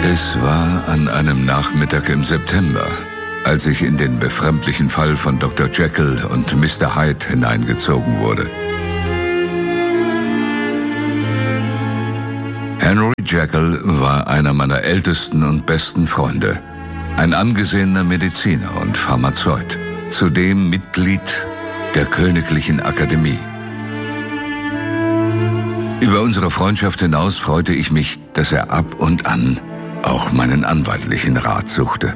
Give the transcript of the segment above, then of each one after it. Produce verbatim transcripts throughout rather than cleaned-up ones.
Es war an einem Nachmittag im September, als ich in den befremdlichen Fall von Doktor Jekyll und Mister Hyde hineingezogen wurde. Henry Jekyll war einer meiner ältesten und besten Freunde, ein angesehener Mediziner und Pharmazeut, zudem Mitglied der Königlichen Akademie. Über unsere Freundschaft hinaus freute ich mich, dass er ab und an auch meinen anwaltlichen Rat suchte.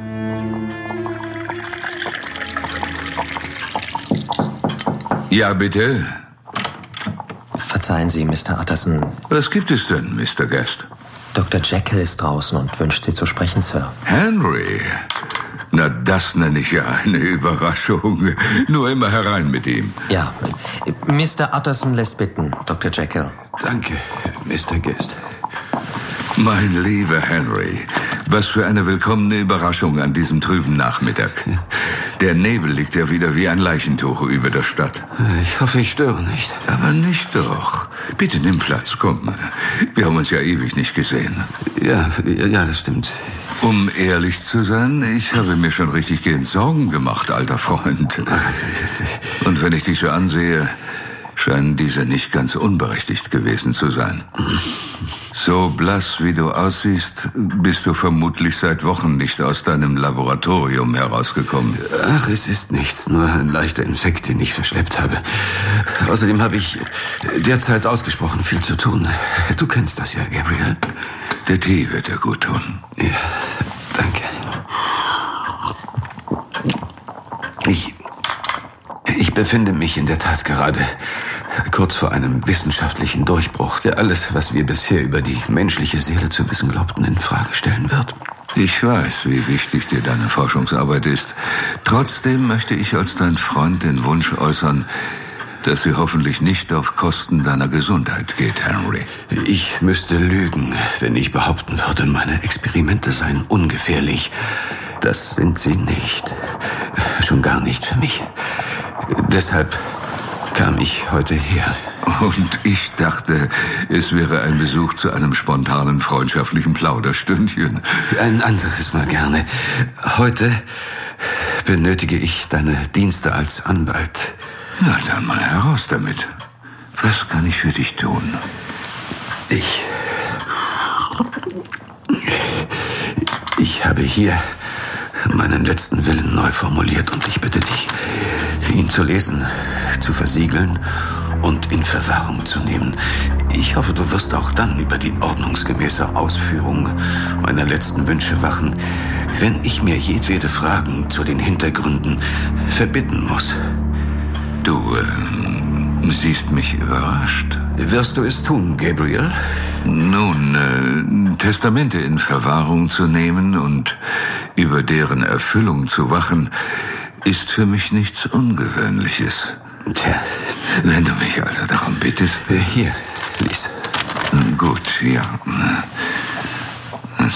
Ja, bitte? Verzeihen Sie, Mister Utterson. Was gibt es denn, Mister Guest? Doktor Jekyll ist draußen und wünscht Sie zu sprechen, Sir. Henry? Na, das nenne ich ja eine Überraschung. Nur immer herein mit ihm. Ja, Mister Utterson lässt bitten, Doktor Jekyll. Danke, Mister Guest. Mein lieber Henry, was für eine willkommene Überraschung an diesem trüben Nachmittag. Der Nebel liegt ja wieder wie ein Leichentuch über der Stadt. Ich hoffe, ich störe nicht. Aber nicht doch. Bitte nimm Platz, komm. Wir haben uns ja ewig nicht gesehen. Ja, ja, das stimmt. Um ehrlich zu sein, ich habe mir schon richtig gehend Sorgen gemacht, alter Freund. Und wenn ich dich so ansehe, scheinen diese nicht ganz unberechtigt gewesen zu sein. So blass wie du aussiehst, bist du vermutlich seit Wochen nicht aus deinem Laboratorium herausgekommen. Ach, es ist nichts, nur ein leichter Infekt, den ich verschleppt habe. Außerdem habe ich derzeit ausgesprochen viel zu tun. Du kennst das ja, Gabriel. Der Tee wird dir gut tun. Ja, danke. Ich, ich befinde mich in der Tat gerade kurz vor einem wissenschaftlichen Durchbruch, der alles, was wir bisher über die menschliche Seele zu wissen glaubten, in Frage stellen wird. Ich weiß, wie wichtig dir deine Forschungsarbeit ist. Trotzdem möchte ich als dein Freund den Wunsch äußern, dass sie hoffentlich nicht auf Kosten deiner Gesundheit geht, Henry. Ich müsste lügen, wenn ich behaupten würde, meine Experimente seien ungefährlich. Das sind sie nicht. Schon gar nicht für mich. Deshalb kam ich heute her. Und ich dachte, es wäre ein Besuch zu einem spontanen freundschaftlichen Plauderstündchen. Ein anderes Mal gerne. Heute benötige ich deine Dienste als Anwalt. Na dann mal heraus damit. Was kann ich für dich tun? Ich... Ich habe hier meinen letzten Willen neu formuliert und ich bitte dich, ihn zu lesen, zu versiegeln und in Verwahrung zu nehmen. Ich hoffe, du wirst auch dann über die ordnungsgemäße Ausführung meiner letzten Wünsche wachen, wenn ich mir jedwede Fragen zu den Hintergründen verbitten muss. Du äh, siehst mich überrascht. Wirst du es tun, Gabriel? Nun, äh, Testamente in Verwahrung zu nehmen und über deren Erfüllung zu wachen, ist für mich nichts Ungewöhnliches. Tja. Wenn du mich also darum bittest... Hier, lies. Gut, ja. Das,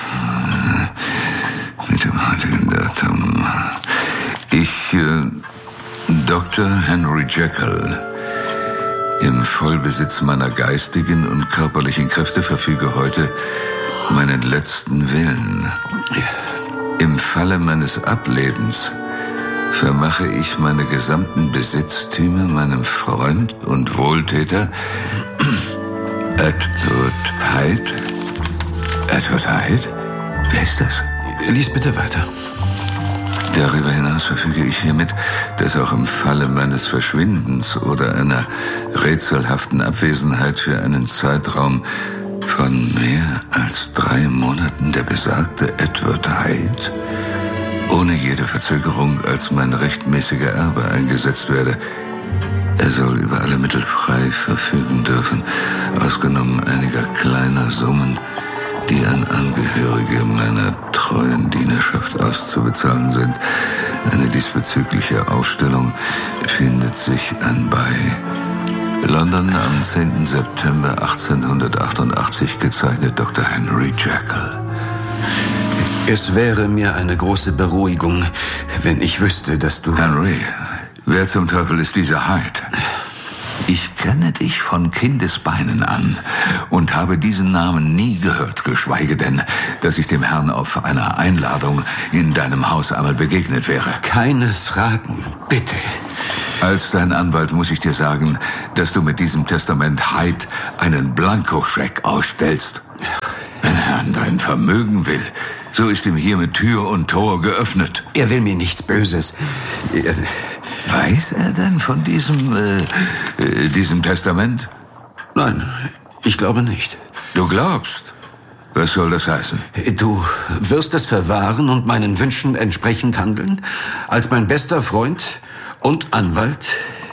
mit dem heutigen Datum... Ich, äh, Doktor Henry Jekyll, im Vollbesitz meiner geistigen und körperlichen Kräfte verfüge heute meinen letzten Willen. Im Falle meines Ablebens vermache ich meine gesamten Besitztümer meinem Freund und Wohltäter Edward Hyde. Edward Hyde? Wer ist das? Lies bitte weiter. Darüber hinaus verfüge ich hiermit, dass auch im Falle meines Verschwindens oder einer rätselhaften Abwesenheit für einen Zeitraum von mehr als drei Monaten der besagte Edward Hyde ohne jede Verzögerung als mein rechtmäßiger Erbe eingesetzt werde. Er soll über alle Mittel frei verfügen dürfen, ausgenommen einiger kleiner Summen, die an Angehörige meiner treuen Dienerschaft auszubezahlen sind. Eine diesbezügliche Aufstellung findet sich anbei. London am zehnten September achtzehnhundertachtundachtzig, gezeichnet Doktor Henry Jekyll. Es wäre mir eine große Beruhigung, wenn ich wüsste, dass du... Henry, wer zum Teufel ist dieser Hyde? Ich kenne dich von Kindesbeinen an und habe diesen Namen nie gehört, geschweige denn, dass ich dem Herrn auf einer Einladung in deinem Haus einmal begegnet wäre. Keine Fragen, bitte. Als dein Anwalt muss ich dir sagen, dass du mit diesem Testament Hyde einen Blankoscheck ausstellst. Wenn er an dein Vermögen will, so ist ihm hiermit Tür und Tor geöffnet. Er will mir nichts Böses. Er Weiß er denn von diesem, äh, äh, diesem Testament? Nein, ich glaube nicht. Du glaubst? Was soll das heißen? Du wirst es verwahren und meinen Wünschen entsprechend handeln? Als mein bester Freund und Anwalt?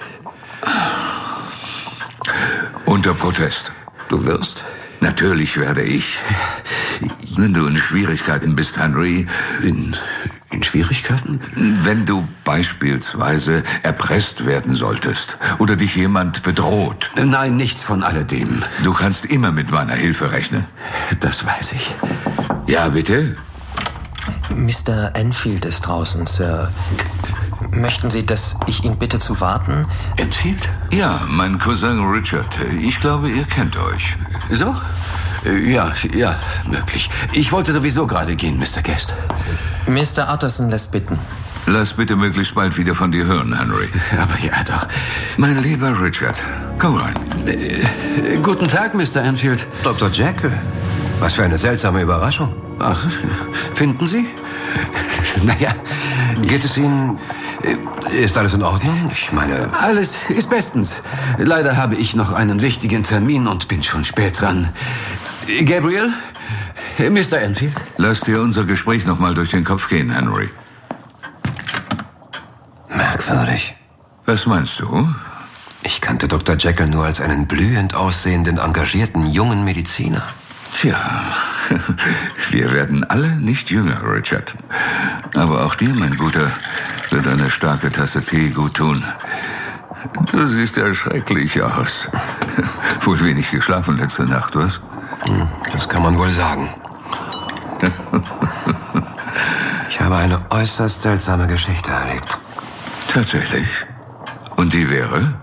Unter Protest. Du wirst? Natürlich werde ich. Wenn du in Schwierigkeiten bist, Henry. In, in Schwierigkeiten? Wenn du beispielsweise erpresst werden solltest oder dich jemand bedroht. Nein, nichts von alledem. Du kannst immer mit meiner Hilfe rechnen. Das weiß ich. Ja, bitte? Mister Enfield ist draußen, Sir. Möchten Sie, dass ich ihn bitte zu warten? Enfield? Ja, mein Cousin Richard. Ich glaube, ihr kennt euch. So? Ja, ja, möglich. Ich wollte sowieso gerade gehen, Mister Guest. Mister Utterson lässt bitten. Lass bitte möglichst bald wieder von dir hören, Henry. Aber ja, doch. Mein lieber Richard, komm rein. Äh, guten Tag, Mister Enfield. Doktor Jekyll, was für eine seltsame Überraschung. Ach, finden Sie? Naja. Geht es Ihnen... Ist alles in Ordnung? Ich meine... Alles ist bestens. Leider habe ich noch einen wichtigen Termin und bin schon spät dran. Gabriel? Mister Enfield? Lass dir unser Gespräch noch mal durch den Kopf gehen, Henry. Merkwürdig. Was meinst du? Ich kannte Doktor Jekyll nur als einen blühend aussehenden, engagierten, jungen Mediziner. Tja, wir werden alle nicht jünger, Richard. Aber auch dir, mein Guter, wird eine starke Tasse Tee gut tun. Du siehst ja schrecklich aus. Wohl wenig geschlafen letzte Nacht, was? Das kann man wohl sagen. Ich habe eine äußerst seltsame Geschichte erlebt. Tatsächlich? Und die wäre?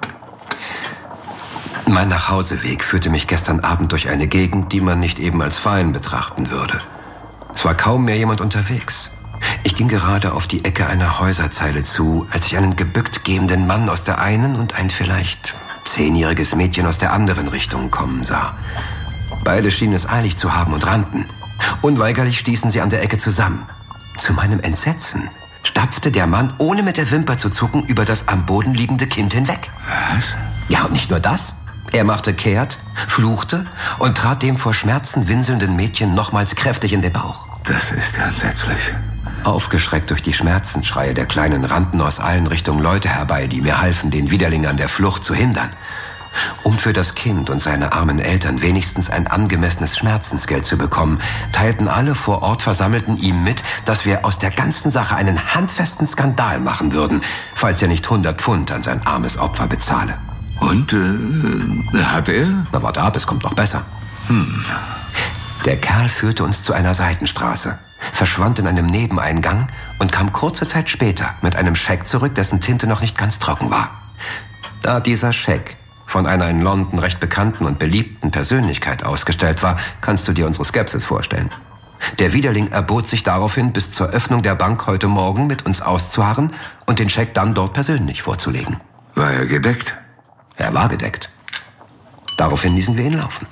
Mein Nachhauseweg führte mich gestern Abend durch eine Gegend, die man nicht eben als fein betrachten würde. Es war kaum mehr jemand unterwegs. Ich ging gerade auf die Ecke einer Häuserzeile zu, als ich einen gebückt gehenden Mann aus der einen und ein vielleicht zehnjähriges Mädchen aus der anderen Richtung kommen sah. Beide schienen es eilig zu haben und rannten. Unweigerlich stießen sie an der Ecke zusammen. Zu meinem Entsetzen stapfte der Mann, ohne mit der Wimper zu zucken, über das am Boden liegende Kind hinweg. Was? Ja, und nicht nur das. Er machte kehrt, fluchte und trat dem vor Schmerzen winselnden Mädchen nochmals kräftig in den Bauch. Das ist entsetzlich. Aufgeschreckt durch die Schmerzensschreie der Kleinen rannten aus allen Richtungen Leute herbei, die mir halfen, den Widerling an der Flucht zu hindern. Um für das Kind und seine armen Eltern wenigstens ein angemessenes Schmerzensgeld zu bekommen, teilten alle vor Ort Versammelten ihm mit, dass wir aus der ganzen Sache einen handfesten Skandal machen würden, falls er nicht hundert Pfund an sein armes Opfer bezahle. Und, äh, hat er? Na, warte ab, es kommt noch besser. Hm. Der Kerl führte uns zu einer Seitenstraße, verschwand in einem Nebeneingang und kam kurze Zeit später mit einem Scheck zurück, dessen Tinte noch nicht ganz trocken war. Da dieser Scheck von einer in London recht bekannten und beliebten Persönlichkeit ausgestellt war, kannst du dir unsere Skepsis vorstellen. Der Widerling erbot sich daraufhin, bis zur Öffnung der Bank heute Morgen mit uns auszuharren und den Scheck dann dort persönlich vorzulegen. War er gedeckt? Er war gedeckt. Daraufhin ließen wir ihn laufen.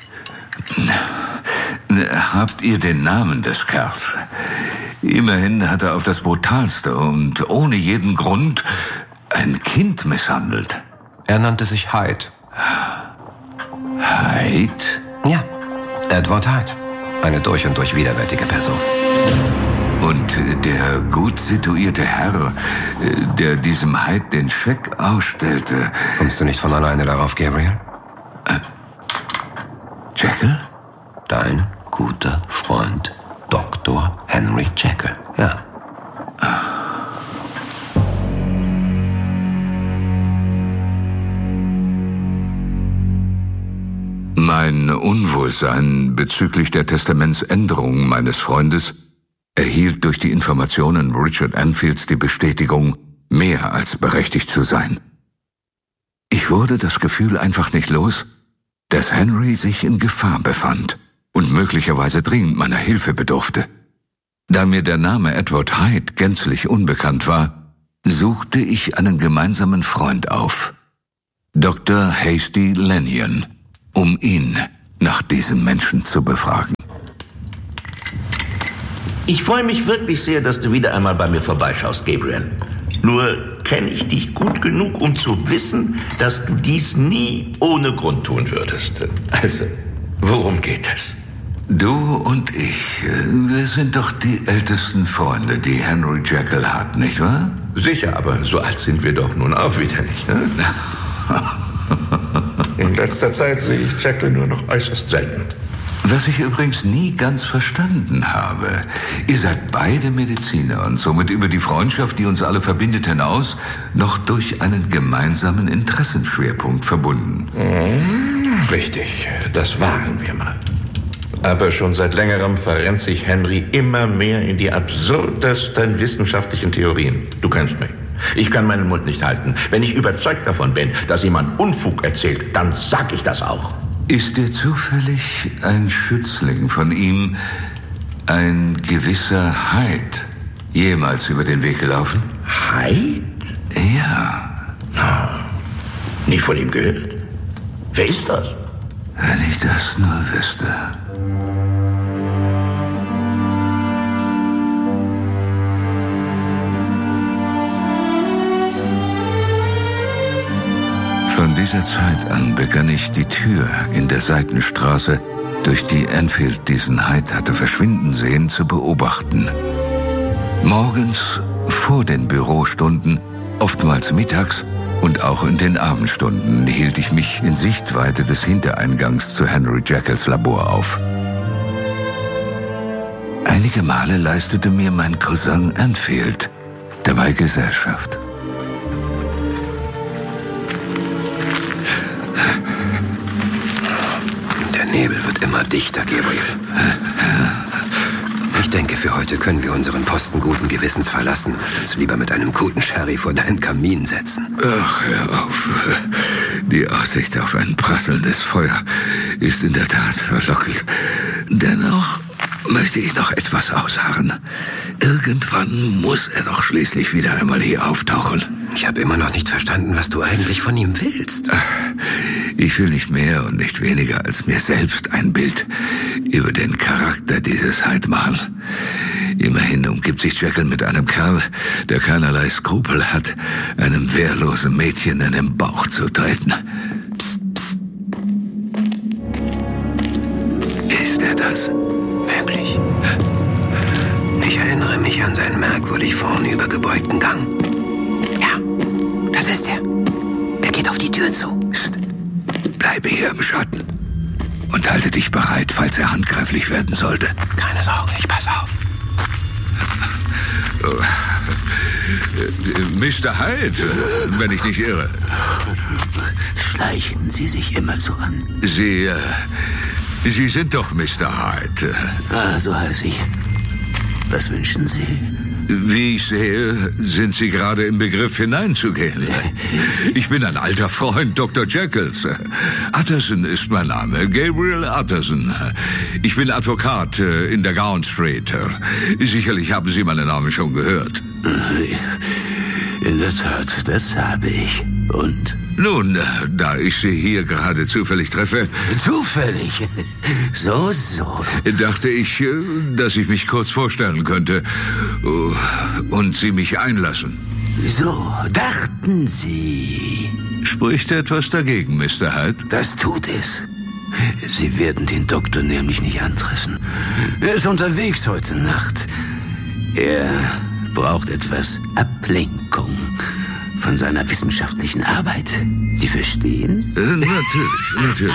Habt ihr den Namen des Kerls? Immerhin hat er auf das Brutalste und ohne jeden Grund ein Kind misshandelt. Er nannte sich Hyde. Hyde? Ja, Edward Hyde. Eine durch und durch widerwärtige Person. Und der gut situierte Herr, der diesem Hyde den Scheck ausstellte... Kommst du nicht von alleine darauf, Gabriel? Äh, Jekyll? Dein guter Freund, Doktor Henry Jekyll. Ja. Mein Unwohlsein bezüglich der Testamentsänderung meines Freundes erhielt durch die Informationen Richard Enfields die Bestätigung, mehr als berechtigt zu sein. Ich wurde das Gefühl einfach nicht los, dass Henry sich in Gefahr befand und möglicherweise dringend meiner Hilfe bedurfte. Da mir der Name Edward Hyde gänzlich unbekannt war, suchte ich einen gemeinsamen Freund auf, Doktor Hasty Lanyon, um ihn nach diesem Menschen zu befragen. Ich freue mich wirklich sehr, dass du wieder einmal bei mir vorbeischaust, Gabriel. Nur kenne ich dich gut genug, um zu wissen, dass du dies nie ohne Grund tun würdest. Also, worum geht es? Du und ich, wir sind doch die ältesten Freunde, die Henry Jekyll hat, nicht wahr? Sicher, aber so alt sind wir doch nun auch wieder nicht, ne? In letzter Zeit sehe ich Jekyll nur noch äußerst selten. Was ich übrigens nie ganz verstanden habe, ihr seid beide Mediziner und somit über die Freundschaft, die uns alle verbindet, hinaus noch durch einen gemeinsamen Interessenschwerpunkt verbunden. Hm, richtig, das waren wir mal. Aber schon seit längerem verrennt sich Henry immer mehr in die absurdesten wissenschaftlichen Theorien. Du kennst mich. Ich kann meinen Mund nicht halten. Wenn ich überzeugt davon bin, dass jemand Unfug erzählt, dann sag ich das auch. Ist dir zufällig ein Schützling von ihm, ein gewisser Hyde, jemals über den Weg gelaufen? Hyde? Ja. Na, nie von ihm gehört. Wer ist das? Wenn ich das nur wüsste. Von dieser Zeit an begann ich die Tür in der Seitenstraße, durch die Enfield diesen Hyde hatte verschwinden sehen, zu beobachten. Morgens vor den Bürostunden, oftmals mittags und auch in den Abendstunden hielt ich mich in Sichtweite des Hintereingangs zu Henry Jekylls Labor auf. Einige Male leistete mir mein Cousin Enfield dabei Gesellschaft. Der Nebel wird immer dichter, Gabriel. Ich denke, für heute können wir unseren Posten guten Gewissens verlassen und uns lieber mit einem guten Sherry vor deinen Kamin setzen. Ach, hör auf. Die Aussicht auf ein prasselndes Feuer ist in der Tat verlockend. Dennoch möchte ich noch etwas ausharren. Irgendwann muss er doch schließlich wieder einmal hier auftauchen. Ich habe immer noch nicht verstanden, was du eigentlich von ihm willst. Ich will nicht mehr und nicht weniger als mir selbst ein Bild über den Charakter dieses Hyde machen. Immerhin umgibt sich Jekyll mit einem Kerl, der keinerlei Skrupel hat, einem wehrlosen Mädchen in den Bauch zu treten. Psst, psst. Ist er das? Möglich. Ich erinnere mich an seinen merkwürdig vornübergebeugten Gang. Ja, das ist er. Er geht auf die Tür zu. Psst. Bleibe hier im Schatten und halte dich bereit, falls er handgreiflich werden sollte. Keine Sorge, ich pass auf. Mister Hyde, wenn ich nicht irre. Schleichen Sie sich immer so an? Sie, äh, Sie sind doch Mister Hyde. Ah, so heiße ich. Was wünschen Sie? Wie ich sehe, sind Sie gerade im Begriff hineinzugehen. Ich bin ein alter Freund Doktor Jekylls. Utterson ist mein Name, Gabriel Utterson. Ich bin Advokat in der Gown Street. Sicherlich haben Sie meinen Namen schon gehört. In der Tat, das habe ich. Und? Nun, da ich Sie hier gerade zufällig treffe... Zufällig? So, so. Dachte ich, dass ich mich kurz vorstellen könnte und Sie mich einlassen. So, dachten Sie. Spricht etwas dagegen, Mister Hyde? Das tut es. Sie werden den Doktor nämlich nicht antreffen. Er ist unterwegs heute Nacht. Er braucht etwas Ablenkung von seiner wissenschaftlichen Arbeit. Sie verstehen? Äh, natürlich, natürlich.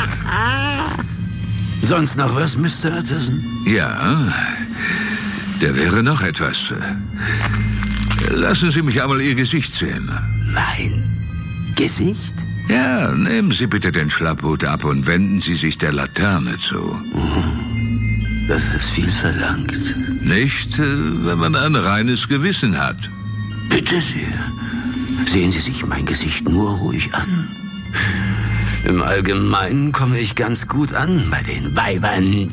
Sonst noch was, Mister Utterson? Ja, da wäre noch etwas. Lassen Sie mich einmal Ihr Gesicht sehen. Mein Gesicht? Ja, nehmen Sie bitte den Schlapphut ab und wenden Sie sich der Laterne zu. Das ist viel verlangt. Nicht, wenn man ein reines Gewissen hat. Bitte sehr. Sehen Sie sich mein Gesicht nur ruhig an. Im Allgemeinen komme ich ganz gut an bei den Weibern.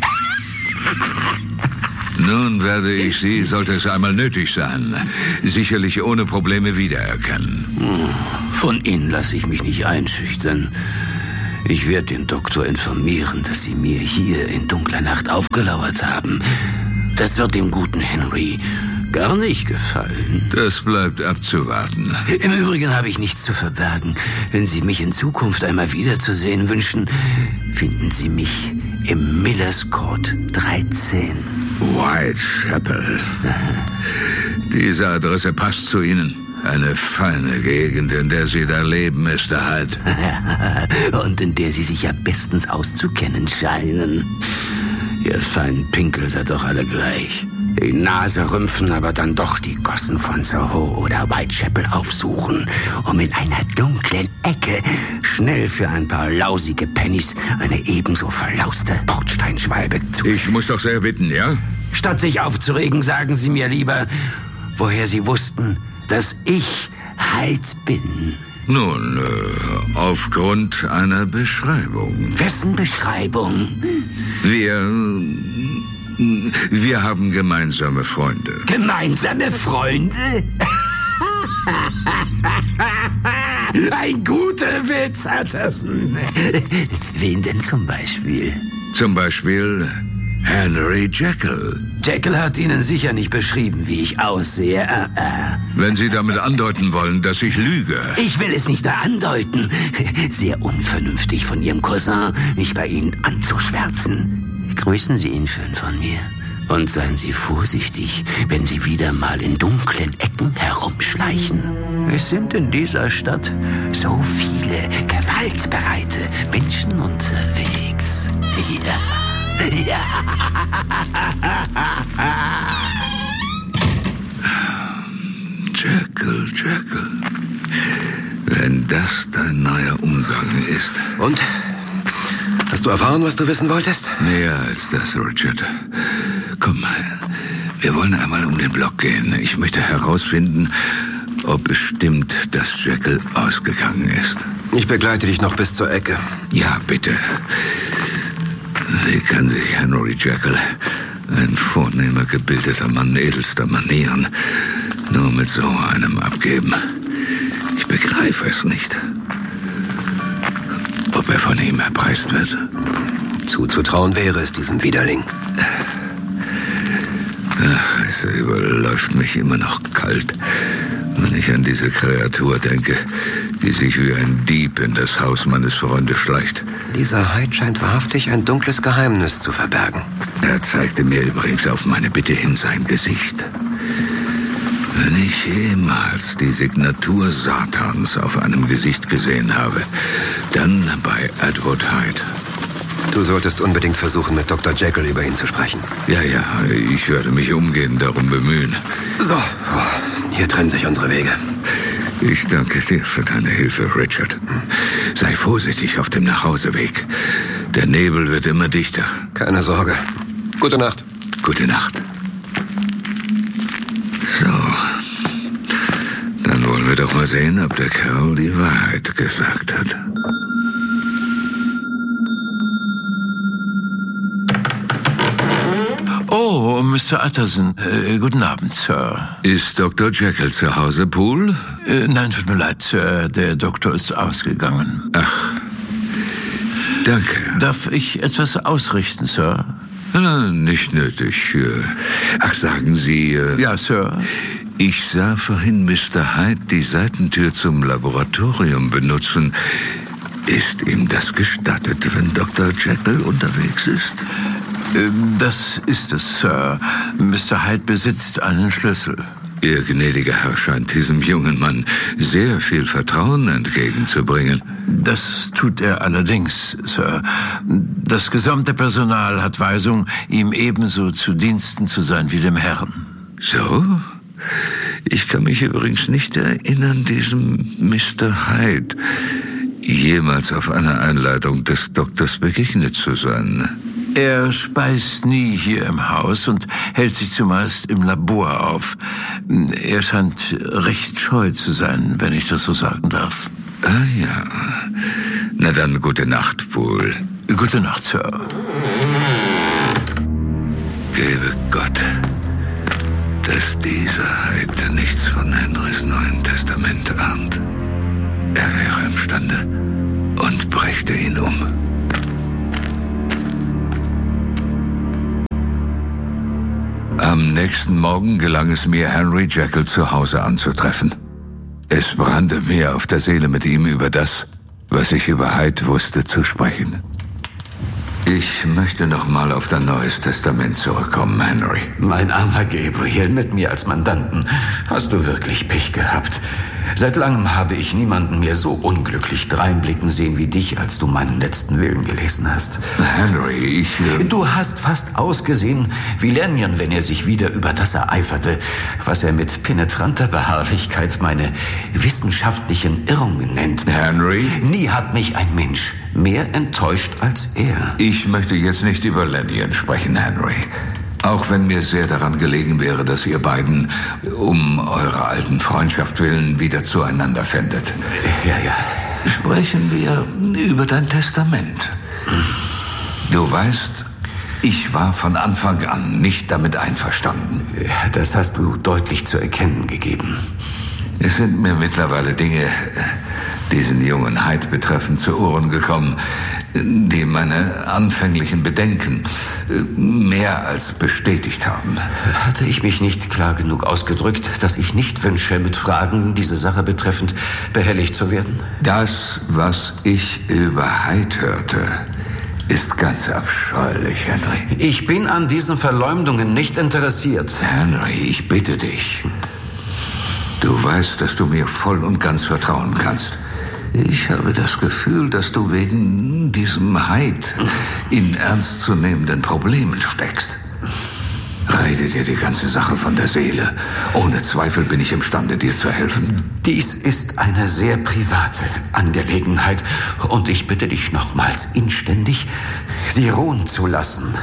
Nun werde ich Sie, sollte es einmal nötig sein, sicherlich ohne Probleme wiedererkennen. Von Ihnen lasse ich mich nicht einschüchtern. Ich werde den Doktor informieren, dass Sie mir hier in dunkler Nacht aufgelauert haben. Das wird dem guten Henry gar nicht gefallen. Das bleibt abzuwarten. Im Übrigen habe ich nichts zu verbergen. Wenn Sie mich in Zukunft einmal wiederzusehen wünschen, finden Sie mich im Millers Court dreizehn. Whitechapel. Diese Adresse passt zu Ihnen. Eine feine Gegend, in der Sie da leben, Mister Hyde. Und in der Sie sich ja bestens auszukennen scheinen. Ihr feinen Pinkel seid doch alle gleich. Die Nase rümpfen, aber dann doch die Gossen von Soho oder Whitechapel aufsuchen, um in einer dunklen Ecke schnell für ein paar lausige Pennies eine ebenso verlauste Bordsteinschwalbe zu... Ich muss doch sehr bitten, ja? Statt sich aufzuregen, sagen Sie mir lieber, woher Sie wussten, dass ich Hyde bin. Nun, äh, aufgrund einer Beschreibung. Wessen Beschreibung? Wir... Wir haben gemeinsame Freunde. Gemeinsame Freunde? Ein guter Witz, Utterson. Wen denn zum Beispiel? Zum Beispiel Henry Jekyll. Jekyll hat Ihnen sicher nicht beschrieben, wie ich aussehe. Uh, uh. Wenn Sie damit andeuten wollen, dass ich lüge. Ich will es nicht mehr andeuten. Sehr unvernünftig von Ihrem Cousin, mich bei Ihnen anzuschwärzen. Grüßen Sie ihn schön von mir. Und seien Sie vorsichtig, wenn Sie wieder mal in dunklen Ecken herumschleichen. Es sind in dieser Stadt so viele gewaltbereite Menschen unterwegs. Ja. Ja. Jekyll, Jekyll. Wenn das dein neuer Umgang ist. Und? Hast du erfahren, was du wissen wolltest? Mehr als das, Richard. Komm, wir wollen einmal um den Block gehen. Ich möchte herausfinden, ob es stimmt, dass Jekyll ausgegangen ist. Ich begleite dich noch bis zur Ecke. Ja, bitte. Wie kann sich Henry Jekyll, ein vornehmer, gebildeter Mann edelster Manieren, nur mit so einem abgeben? Ich begreife es nicht. Ob er von ihm erpreist wird? Zuzutrauen wäre es diesem Widerling. Ach, es überläuft mich immer noch kalt, wenn ich an diese Kreatur denke, die sich wie ein Dieb in das Haus meines Freundes schleicht. Dieser Hyde scheint wahrhaftig ein dunkles Geheimnis zu verbergen. Er zeigte mir übrigens auf meine Bitte hin sein Gesicht. Wenn ich jemals die Signatur Satans auf einem Gesicht gesehen habe, dann bei Edward Hyde. Du solltest unbedingt versuchen, mit Doktor Jekyll über ihn zu sprechen. Ja, ja, ich werde mich umgehend darum bemühen. So, oh, hier trennen sich unsere Wege. Ich danke dir für deine Hilfe, Richard. Sei vorsichtig auf dem Nachhauseweg. Der Nebel wird immer dichter. Keine Sorge. Gute Nacht. Gute Nacht. So, dann wollen wir doch mal sehen, ob der Kerl die Wahrheit gesagt hat. Oh, Mister Utterson, äh, guten Abend, Sir. Ist Doktor Jekyll zu Hause, Poole? Äh, nein, tut mir leid, Sir, der Doktor ist ausgegangen. Ach, danke. Darf ich etwas ausrichten, Sir? Na, nicht nötig. Ach, sagen Sie... Äh, ja, Sir. Ich sah vorhin Mister Hyde die Seitentür zum Laboratorium benutzen. Ist ihm das gestattet, wenn Doktor Jekyll unterwegs ist? Ähm, das ist es, Sir. Mister Hyde besitzt einen Schlüssel. Ihr gnädiger Herr scheint diesem jungen Mann sehr viel Vertrauen entgegenzubringen. Das tut er allerdings, Sir. Das gesamte Personal hat Weisung, ihm ebenso zu Diensten zu sein wie dem Herrn. So? Ich kann mich übrigens nicht erinnern, diesem Mister Hyde jemals auf einer Einladung des Doktors begegnet zu sein. Er speist nie hier im Haus und hält sich zumeist im Labor auf. Er scheint recht scheu zu sein, wenn ich das so sagen darf. Ah ja. Na dann, gute Nacht, Poole. Gute Nacht, Sir. Gebe Gott, dass dieser Hyde nichts von Henrys Neuen Testament ahnt. Er wäre imstande und brächte ihn um. Am nächsten Morgen gelang es mir, Henry Jekyll zu Hause anzutreffen. Es brannte mir auf der Seele, mit ihm über das, was ich über Hyde wusste, zu sprechen. Ich möchte noch mal auf dein Neues Testament zurückkommen, Henry. Mein armer Gabriel, mit mir als Mandanten hast du wirklich Pech gehabt. Seit langem habe ich niemanden mehr so unglücklich dreinblicken sehen wie dich, als du meinen letzten Willen gelesen hast. Henry, ich... Äh du hast fast ausgesehen wie Lanyon, wenn er sich wieder über das ereiferte, was er mit penetranter Beharrlichkeit meine wissenschaftlichen Irrungen nennt. Henry? Nie hat mich ein Mensch mehr enttäuscht als er. Ich möchte jetzt nicht über Lanyon sprechen, Henry. Auch wenn mir sehr daran gelegen wäre, dass ihr beiden um eurer alten Freundschaft willen wieder zueinander fändet. Ja, ja. Sprechen wir über dein Testament. Du weißt, ich war von Anfang an nicht damit einverstanden. Das hast du deutlich zu erkennen gegeben. Es sind mir mittlerweile Dinge, diesen jungen Hyde betreffend, zu Ohren gekommen, die meine anfänglichen Bedenken mehr als bestätigt haben. Hatte ich mich nicht klar genug ausgedrückt, dass ich nicht wünsche, mit Fragen diese Sache betreffend behelligt zu werden? Das, was ich über Hyde hörte, ist ganz abscheulich, Henry. Ich bin an diesen Verleumdungen nicht interessiert. Henry, ich bitte dich. Du weißt, dass du mir voll und ganz vertrauen kannst. Ich habe das Gefühl, dass du wegen diesem Hyde in ernstzunehmenden Problemen steckst. Rede dir die ganze Sache von der Seele. Ohne Zweifel bin ich imstande, dir zu helfen. Dies ist eine sehr private Angelegenheit und ich bitte dich nochmals inständig, sie ruhen zu lassen.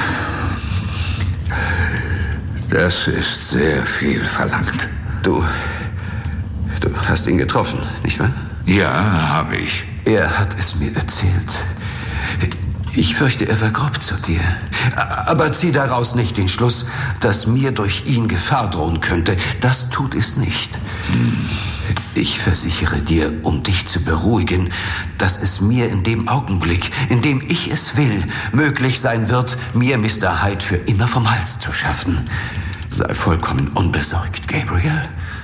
Das ist sehr viel verlangt. Du, du hast ihn getroffen, nicht wahr? Ja, habe ich. Er hat es mir erzählt. Ich fürchte, er war grob zu dir. Aber zieh daraus nicht den Schluss, dass mir durch ihn Gefahr drohen könnte. Das tut es nicht. Ich versichere dir, um dich zu beruhigen, dass es mir in dem Augenblick, in dem ich es will, möglich sein wird, mir Mister Hyde für immer vom Hals zu schaffen. Sei vollkommen unbesorgt, Gabriel.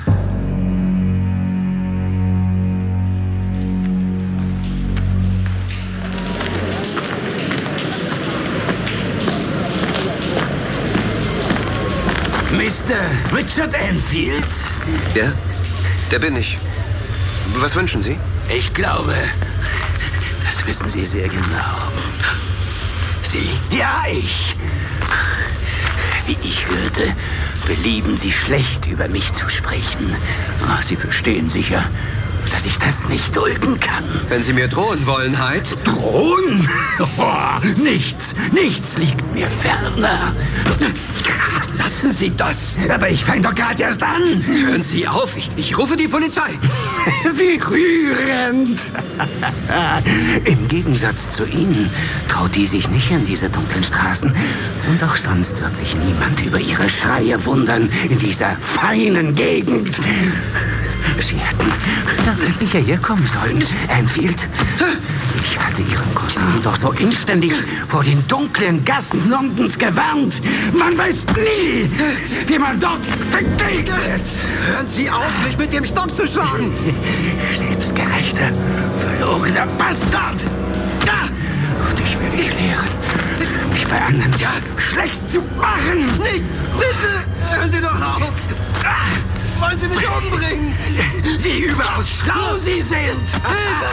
Mister Richard Enfield? Ja, der bin ich. Was wünschen Sie? Ich glaube, das wissen Sie sehr genau. Sie? Ja, ich. Wie ich hörte, belieben Sie schlecht über mich zu sprechen. Sie verstehen sicher, dass ich das nicht dulden kann. Wenn Sie mir drohen wollen, Hyde? Drohen? Oh, nichts, nichts liegt mir ferner. Lassen Sie das! Aber ich fange doch gerade erst an. Hören Sie auf, ich, ich rufe die Polizei. Wie rührend. Im Gegensatz zu Ihnen traut die sich nicht in diese dunklen Straßen. Und auch sonst wird sich niemand über ihre Schreie wundern in dieser feinen Gegend. Sie hätten tatsächlich hierher kommen sollen, Enfield. Ich hatte Ihren Cousin doch so inständig vor den dunklen Gassen Londons gewarnt. Man weiß nie, wie man dort begegnet. Hören Sie auf, mich mit dem Stock zu schlagen! Selbstgerechter, verlogener Bastard! Dich werde ich lehren, mich bei anderen ja. schlecht zu machen. Nicht! Bitte! Hören Sie doch auf! Wollen Sie mich umbringen? Wie überaus schlau Sie sind! Hilfe!